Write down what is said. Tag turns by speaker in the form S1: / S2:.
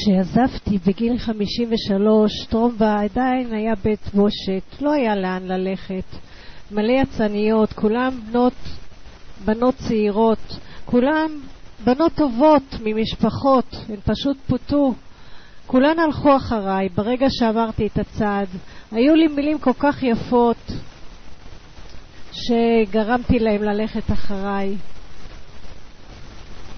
S1: כשעזבתי בגיל 53, טרומבה עדיין היה בית בושת, לא היה לאן ללכת. מלא יצניות, כולם בנות צעירות, כולם בנות טובות ממשפחות, הן פשוט פוטו. כולן הלכו אחריי ברגע שאמרתי את הצעד. היו לי מילים כל כך יפות שגרמתי להם ללכת אחריי.